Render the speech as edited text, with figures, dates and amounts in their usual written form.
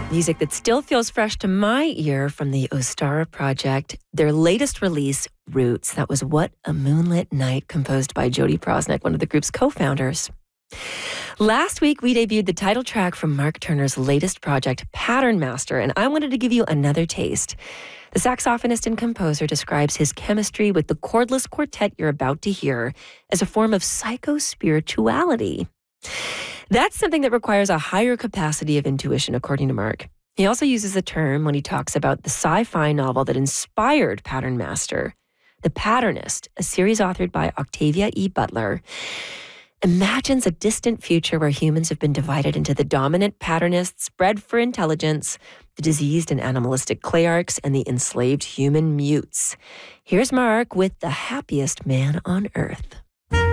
Music that still feels fresh to my ear from the Ostara Project. Their latest release, Roots. That was What a Moonlit Night, composed by Jody Prosnick, one of the group's co-founders. Last week, we debuted the title track from Mark Turner's latest project, Pattern Master, and I wanted to give you another taste. The saxophonist and composer describes his chemistry with the chordless quartet you're about to hear as a form of psycho-spirituality. That's something that requires a higher capacity of intuition, according to Mark. He also uses the term when he talks about the sci-fi novel that inspired Pattern Master. The Patternist, a series authored by Octavia E. Butler, imagines a distant future where humans have been divided into the dominant patternists, bred for intelligence, the diseased and animalistic Clayarchs, and the enslaved human mutes. Here's Mark with The Happiest Man on Earth.